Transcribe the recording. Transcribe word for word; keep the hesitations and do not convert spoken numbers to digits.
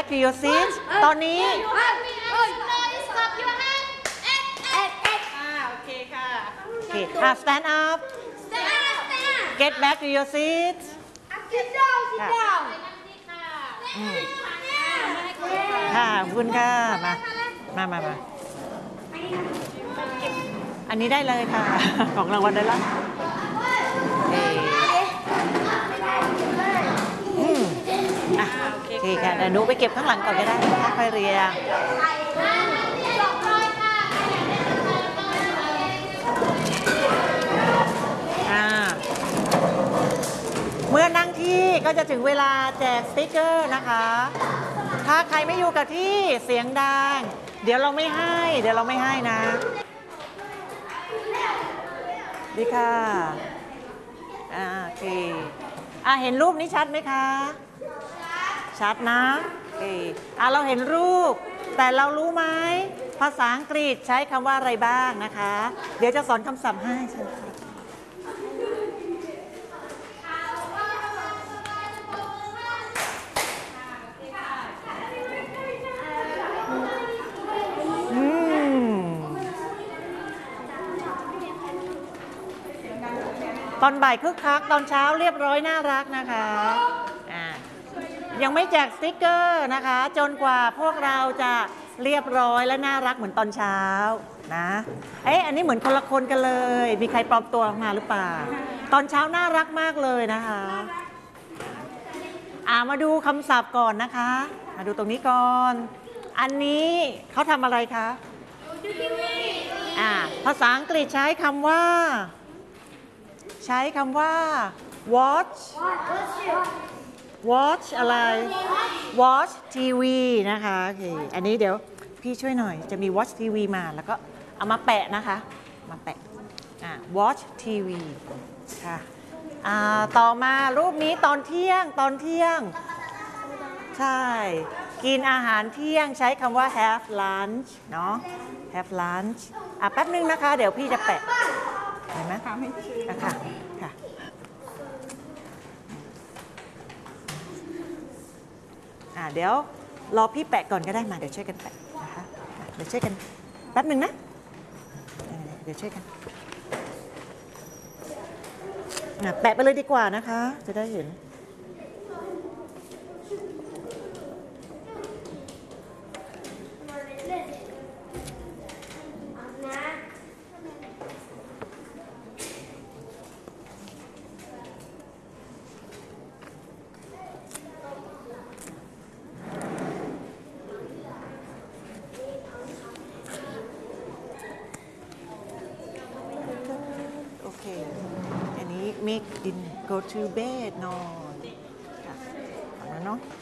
back to your seat ตอนนี้โอเคค่ะโอเค stand up get back to your seat ค่ะขอบคุณค่ะมามามามาอันนี้ได้เลยค่ะของรางวัลได้แล้วโอเคค่ะเดี๋ยวหนูไปเก็บข้างหลังก่อนก็ได้ค่อยๆเรียงเมื่อนั่งที่ก็จะถึงเวลาแจกสติ๊กเกอร์นะคะถ้าใครไม่อยู่กับที่เสียงดังเดี๋ยวเราไม่ให้เดี๋ยวเราไม่ให้นะดีค่ะอ่าโอเคอ่าเห็นรูปนี้ชัดไหมคะชัดนะโอเคอ่าเราเห็นรูปแต่เรารู้ไหมภาษาอังกฤษใช้คำว่าอะไรบ้างนะคะเดี๋ยวจะสอนคำศัพท์ให้เชิญค่ะตอนบ่ายคึกคักตอนเช้าเรียบร้อยน่ารักนะคะยังไม่แจกสติ๊กเกอร์นะคะจนกว่าพวกเราจะเรียบร้อยและน่ารักเหมือนตอนเช้านะเอ๊ะอันนี้เหมือนคนละคนกันเลยมีใครปลอมตัวมาหรือเปล่าตอนเช้าน่ารักมากเลยนะคะอ่ามาดูคำศัพท์ก่อนนะคะมาดูตรงนี้ก่อนอันนี้เขาทำอะไรคะอ่าภาษาอังกฤษใช้คำว่าใช้คำว่า watch watch อะไร watch ที วี นะคะโอเคอันนี้เดี๋ยวพี่ช่วยหน่อยจะมี watch ที วี มาแล้วก็เอามาแปะนะคะมาแปะอ่า watch ที วี ค่ะอ่าต่อมารูปนี้ตอนเที่ยงตอนเที่ยงใช่กินอาหารเที่ยงใช้คำว่า have lunch เนาะ have lunch อ่ะแป๊บนึงนะคะเดี๋ยวพี่จะแปะเห็นไหมคะค่ะค่ะอ่าเดี๋ยวรอพี่แปะก่อนก็ได้มาเดี๋ยวช่วยกันแปะนะคะเดี๋ยวช่วยกันแป๊บหนึ่งนะเดี๋ยวช่วยกันแปะไปเลยดีกว่านะคะจะได้เห็นอันนี้ make din go to bed นอนค่ะเอาแล้วเนาะ